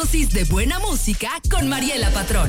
dosis de buena música con Mariela Patrón.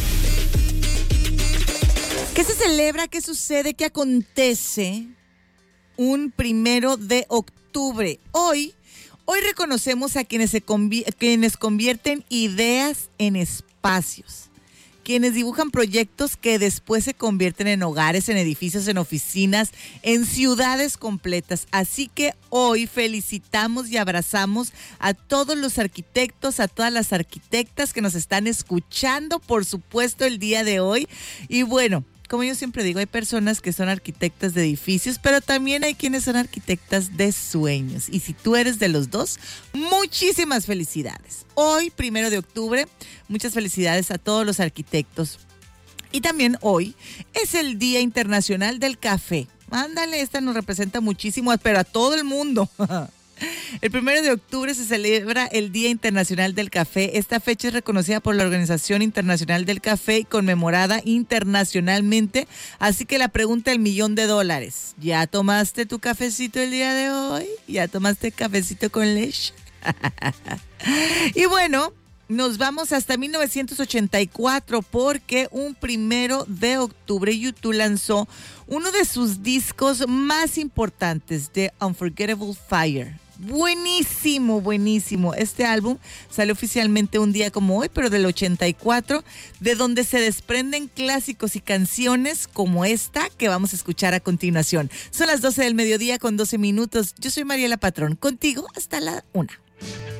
¿Qué se celebra? ¿Qué sucede? ¿Qué acontece un 1 de octubre? Hoy reconocemos a quienes convierten ideas en espacios. Quienes dibujan proyectos que después se convierten en hogares, en edificios, en oficinas, en ciudades completas. Así que hoy felicitamos y abrazamos a todos los arquitectos, a todas las arquitectas que nos están escuchando, por supuesto, el día de hoy. Y bueno, como yo siempre digo, hay personas que son arquitectas de edificios, pero también hay quienes son arquitectas de sueños. Y si tú eres de los dos, muchísimas felicidades. Hoy, 1 de octubre, muchas felicidades a todos los arquitectos. Y también hoy es el Día Internacional del Café. Ándale, esta nos representa muchísimo, pero a todo el mundo. El 1 de octubre se celebra el Día Internacional del Café. Esta fecha es reconocida por la Organización Internacional del Café y conmemorada internacionalmente. Así que la pregunta $1,000,000. ¿Ya tomaste tu cafecito el día de hoy? ¿Ya tomaste cafecito con leche? Y bueno, nos vamos hasta 1984 porque un 1 de octubre YouTube lanzó uno de sus discos más importantes, The Unforgettable Fire. Buenísimo, buenísimo. Este álbum salió oficialmente un día como hoy, pero del 84, de donde se desprenden clásicos y canciones como esta que vamos a escuchar a continuación. Son las 12 del mediodía con 12 minutos. Yo soy Mariela Patrón, contigo hasta la 1.